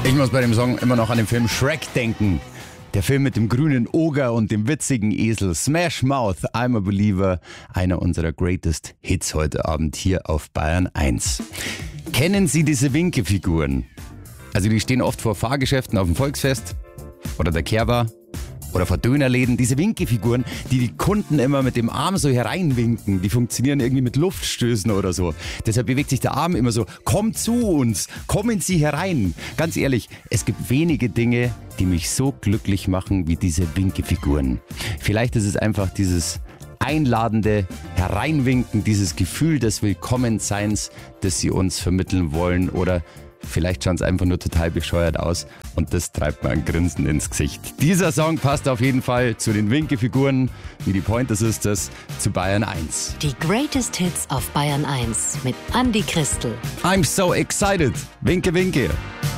Ich muss bei dem Song immer noch an den Film Shrek denken. Der Film mit dem grünen Oger und dem witzigen Esel. Smash Mouth, I'm a Believer. Einer unserer greatest Hits heute Abend hier auf Bayern 1. Kennen Sie diese Winkefiguren? Also die stehen oft vor Fahrgeschäften auf dem Volksfest oder der Kehrbar oder vor Dönerläden. Diese Winkefiguren, die Kunden immer mit dem Arm so hereinwinken, die funktionieren irgendwie mit Luftstößen oder so. Deshalb bewegt sich der Arm immer so, kommt zu uns, kommen Sie herein. Ganz ehrlich, es gibt wenige Dinge, die mich so glücklich machen wie diese Winkefiguren. Vielleicht ist es einfach dieses einladende Hereinwinken, dieses Gefühl des Willkommenseins, das sie uns vermitteln wollen, oder vielleicht schauen es einfach nur total bescheuert aus und das treibt mir ein Grinsen ins Gesicht. Dieser Song passt auf jeden Fall zu den Winkefiguren, wie die Pointer Sisters, zu Bayern 1. Die Greatest Hits auf Bayern 1 mit Andi Christel. I'm so excited. Winke, winke.